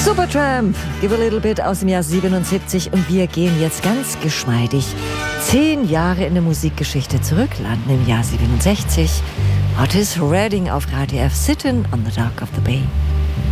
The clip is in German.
Supertramp, Give a Little Bit aus dem Jahr 77 und wir gehen jetzt ganz geschmeidig 10 Jahre in der Musikgeschichte zurück, landen im Jahr 67. Otis Redding auf Radio F, Sittin' on the Dock of the Bay.